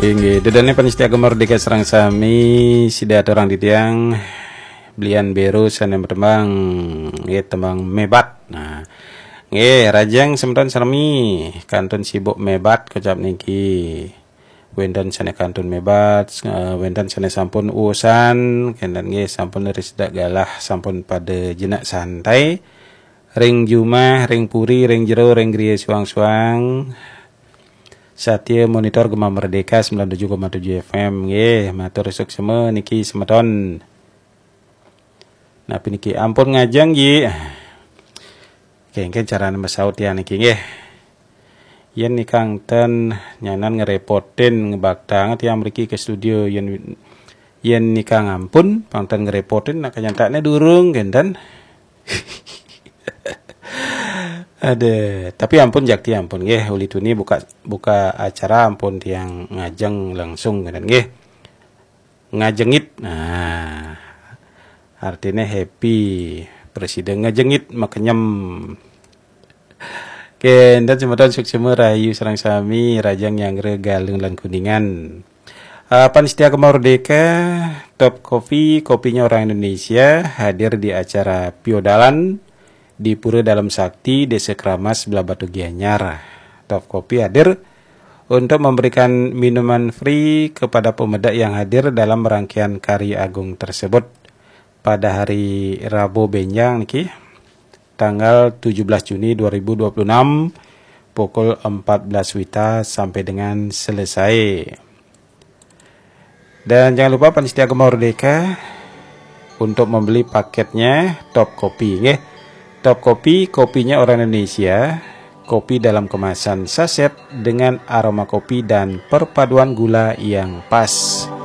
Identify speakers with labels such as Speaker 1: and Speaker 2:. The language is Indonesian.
Speaker 1: Tinggi dedane panitia Merdeka serang sami sida orang di tiang belian beru sana bertembang tembang mebat. Nah rajang sementan sami kantun sibuk mebat kecap niki wendan sana kantun mebat wendan sana sampun usan kendan sampun risdak galah sampun pada jenak santai ring jumah ring puri ring jero ring griya suang-suang Satya monitor Gema Merdeka 97,7 FM. Matur esuk semua niki semeton. Napa niki ampun ngajang ye. Kengken carane masaut ya niki nggih. Yen nikang ten nyanan ngerepotin ngebakta tiang mriki ke studio yen nikang ampun pangten ngerepotin nak nyantane durung genten. Ada, tapi ampun jakti ampun nggih uli tuni buka acara ampun tiang ngajeng langsung kan nggih. Ngajengit. Nah. Artinya happy presiden ngajengit makenyem. Kendan semeton suksema rahayu sareng sami rajang yang regaleng lan kuningan. Panitia Merdeka Top Coffee kopinya orang Indonesia hadir di acara Piodalan di Pura Dalam Sakti, Desa Kramas, Belah Batu Gianyar. Top Kopi hadir untuk memberikan minuman free kepada pemuda yang hadir dalam rangkaian karya agung tersebut pada hari Rabu Benjang niki, tanggal 17 Juni 2026 pukul 14 Wita sampai dengan selesai. Dan jangan lupa panitia Merdeka untuk membeli paketnya Top Kopi nggih. Top Kopi, kopinya orang Indonesia, kopi dalam kemasan saset dengan aroma kopi dan perpaduan gula yang pas.